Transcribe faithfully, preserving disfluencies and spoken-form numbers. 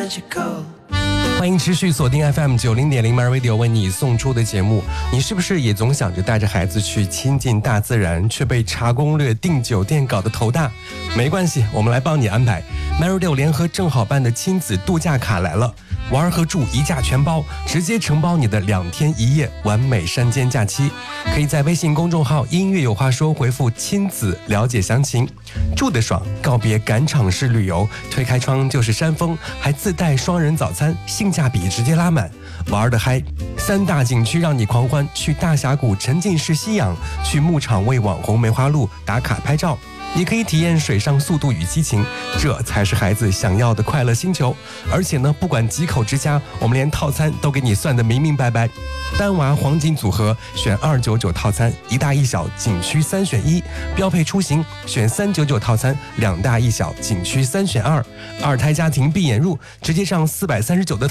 magical。 欢迎持续锁定 F M 九零点零 My Radio 为你送出的节目。你是不是也总想着带着孩子去亲近大自然，却被查攻略、订酒店搞得头大？没关系，我们来帮你安排。My Radio 联合正好办的亲子度假卡来了，玩和住一价全包，直接承包你的两天一夜完美山间假期。可以在微信公众号音乐有话说回复亲子了解详情。住得爽，告别赶场式旅游，推开窗就是山峰，还自带双人早餐，性价比直接拉满。玩得嗨，三大景区让你狂欢，去大峡谷沉浸式吸氧，去牧场为网红梅花鹿打卡拍照，也可以体验水上速度与激情，这才是孩子想要的快乐星球。而且呢，不管几口之家，我们连套餐都给你算得明明白白。单娃黄金组合选二九九套餐，一大一小景区三选一；标配出行选三九九套餐，两大一小景区三选二。二胎家庭闭眼入，直接上四百三十九的